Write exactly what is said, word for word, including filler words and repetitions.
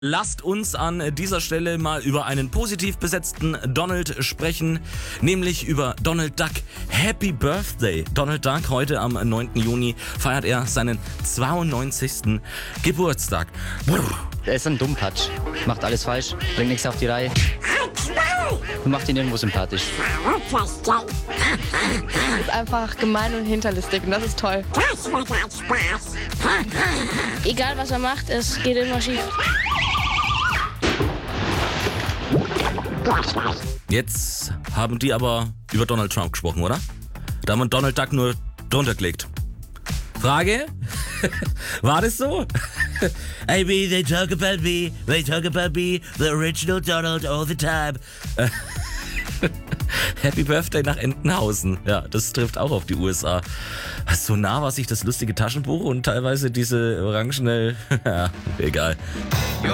Lasst uns an dieser Stelle mal über einen positiv besetzten Donald sprechen, nämlich über Donald Duck. Happy Birthday! Donald Duck, heute am neunten Juni feiert er seinen zweiundneunzigsten Geburtstag. Er ist ein Dummpatsch, macht alles falsch, bringt nichts auf die Reihe und macht ihn irgendwo sympathisch. Ist einfach gemein und hinterlistig und das ist toll. Das macht halt Spaß. Egal was er macht, es geht immer schief. Jetzt haben die aber über Donald Trump gesprochen, oder? Da haben wir Donald Duck nur drunter gelegt. Frage? War das so? I mean, they talk about me, they talk about me, the original Donald all the time. Happy Birthday nach Entenhausen. Ja, das trifft auch auf die U S A. So nah war sich das lustige Taschenbuch und teilweise diese orangene... ja, egal.